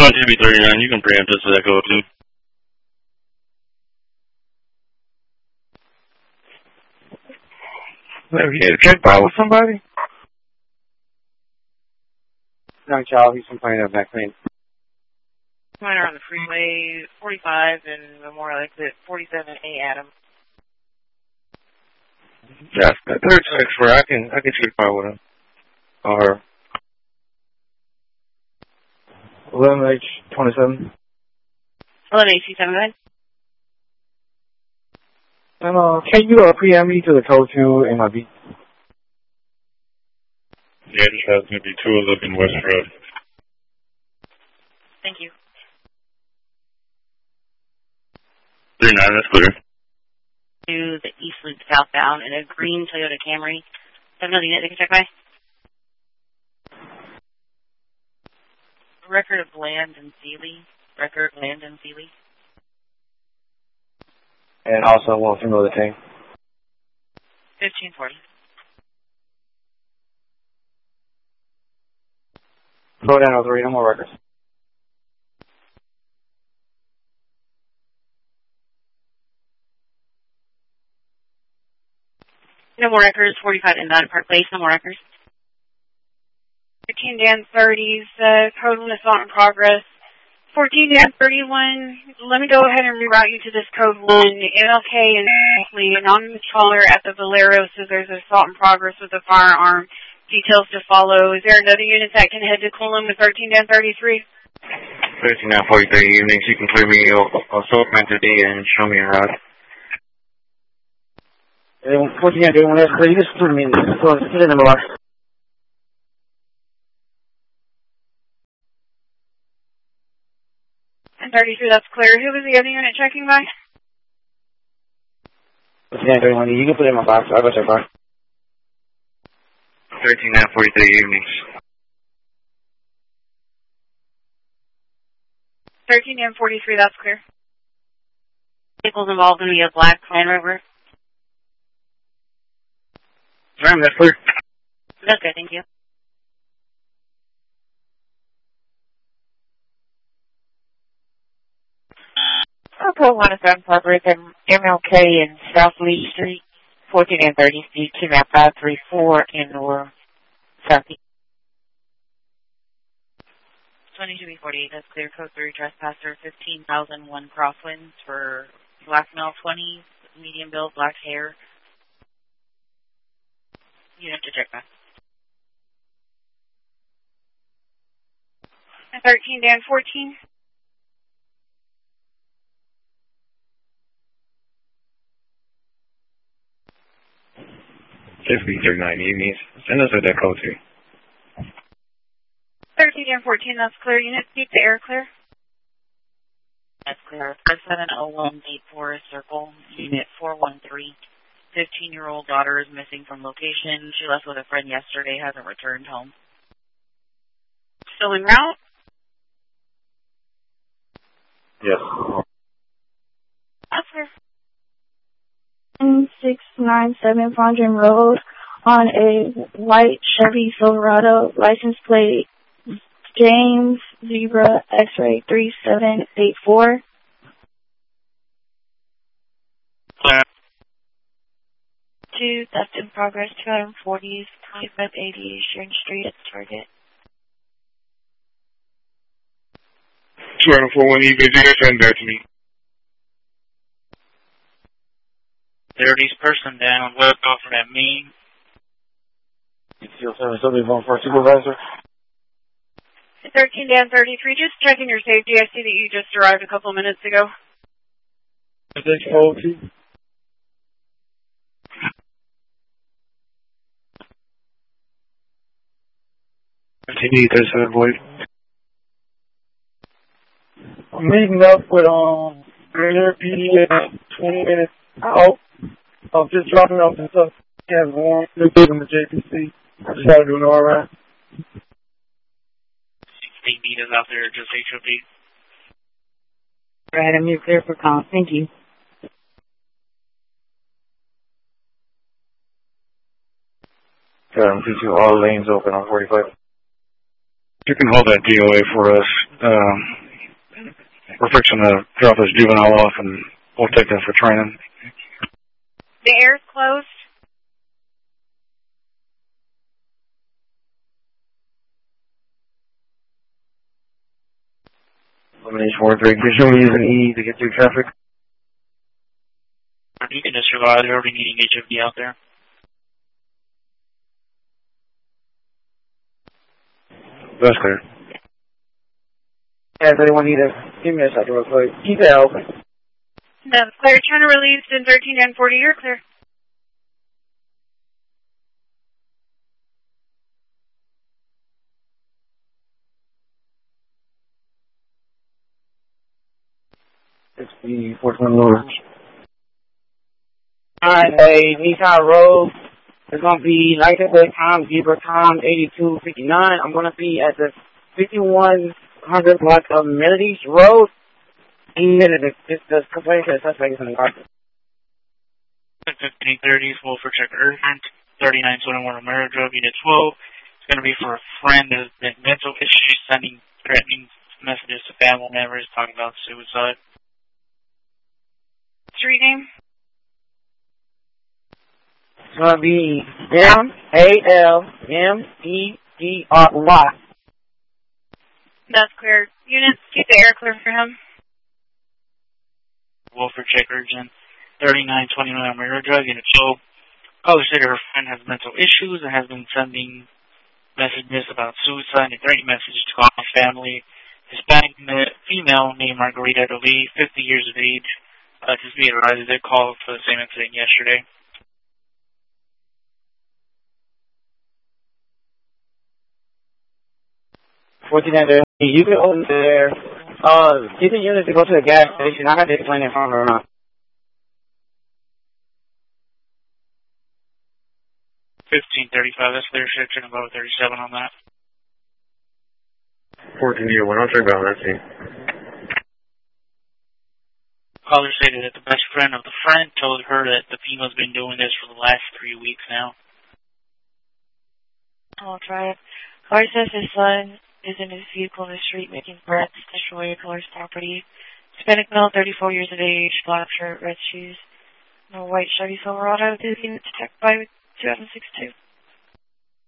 want you to be 39. You can preempt us for that code, too. Have you had a check by with somebody? No, child. He's complaining of back pain. Miner on the freeway, 45 and Memorial Exit, 47A Adam. Yeah, that third check's where I can check by with him. Or 11H27. 11H27. And can you preempt me to the code 2 in my beat? Yeah, just has going to be 211 West Road. Thank you. 39, that's clear. To the East Loop southbound in a green Toyota Camry. 7 another unit they can check by. Record of land in Sealy. Record of land in Sealy. And also one from the team. 1540. Slow down 03, no more records. No more records. 45 inbound at Park Place. No more records. 13 Dan 30s. Code 1 assault in progress. 14 Dan 31. Let me go ahead and reroute you to this code 1. MLK and anonymous caller at the Valero says there's assault in progress with a firearm. Details to follow. Is there another unit that can head to Coolum with 13 Dan 33? 13-43 evenings. You can clear me assault entity and show me a route. What you gonna do when you just put me in the box? And 33, that's clear. Who was the other unit checking by? You can put it in my box. I'll go check by. 13-43 evenings. 13 and 43, that's clear. Vehicles involved going to be a black Land Rover. Ma'am, that's clear. That's good, thank you. Airport 107 Parkway from MLK in South Lee Street, 14 and 30 Steve, map 534 in North Southeast. 22B48, that's clear. Code 3, trespasser, 15,001 crosswinds for black male 20s, medium build, black hair. You have to check that. And 13 Dan 14. Just 39 evenings. Send us a that code too. 13 Dan 14, that's clear. Unit speak to air clear. That's clear. 5701 Deep Forest Circle, Unit 413. 15-year-old daughter is missing from location. She left with a friend yesterday, hasn't returned home. Still en route? Yes. That's clear. 697 Fondren Road on a white Chevy Silverado, license plate James Zebra X-ray 3784. Clear. 2, theft in progress, 240s, 2580 Sharon Street at Target. 241 EVG, send that to me. 30s person down, left off of that mean. Steel 771 for supervisor. 13 Dan 33, just checking your safety. I see that you just arrived a couple minutes ago. Is this OT? TV 37 boy. I'm meeting up with Greater PD at 20 minutes out. I'm just dropping off some stuff. Yeah, warm. Just giving the JPC. I just gotta do an alright. State meters out there, just HOP. Right, I'm here clear for comp. Thank you. Got him, all lanes open on 45. You can hold that DOA for us. we're fixing to drop this juvenile off, and we'll take that for training. The air's closed. Elimination 4-3. Presume we're using E to get through traffic. You can just survive. They're already needing HFD out there. That's clear. Yeah, does anyone need a... Give me a second real quick. Detail. That's clear. China released in 13-10-40. You're clear. It's the 421 Lewis. Alright, a Nissan Rogue. It's going to be like I said, time, Zebra time 8259. I'm going to be at the 5100 block of Amenities Road. And then the complaint to the suspect is in the car. 1530, full for check urgent. 3921 Romero Drug, Unit 12. It's going to be for a friend who's been mental issues, sending threatening messages to family members, talking about suicide. Street name? It's going to be M-A-L-M-E-D-R-Y. That's clear. Units, keep the air clear for him. Wolford check urgent. 3921 Romero Drug, Unit 12. Caller said her friend has mental issues and has been sending messages about suicide and threatening messages to call my family. Hispanic female named Margarita Dolly, 50 years of age. Just be advised, they called for the same incident yesterday. 1400. You can open there. Get the unit to go to the gas station. I have to explain it from her or not. 1535, that's clear. Section above 37 on that. 1401, I'll check down that scene. Caller stated that the best friend of the friend told her that the female's been doing this for the last 3 weeks now. I'll try it. Caller says his son is in his vehicle in the street making threats to destroy caller's property. Hispanic male, 34 years of age, black shirt, red shoes, no white Chevy Silverado, 2 units checked by 2062.